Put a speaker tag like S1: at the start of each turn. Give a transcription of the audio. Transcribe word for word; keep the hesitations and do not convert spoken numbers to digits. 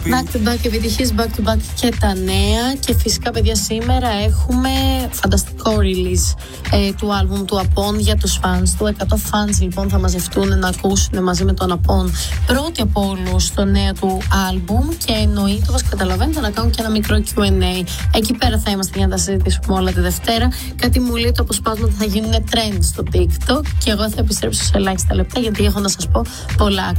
S1: Back to back επιτυχίες, back to back και τα νέα. Και φυσικά, παιδιά, σήμερα έχουμε φανταστικό release ε, του άλμπουμ του Απών για τους fans του. εκατό fans λοιπόν θα μαζευτούν να ακούσουν μαζί με τον Απών πρώτοι από όλους το νέο του άλμπουμ. Και εννοείται, όπως καταλαβαίνετε, να κάνουν και ένα μικρό κιου εντ έι. Εκεί πέρα θα είμαστε για να τα συζητήσουμε όλα τη Δευτέρα. Κάτι μου λέει το αποσπάσματα θα γίνουν trend στο TikTok. Και εγώ θα επιστρέψω σε ελάχιστα λεπτά, γιατί έχω να σας πω πολλά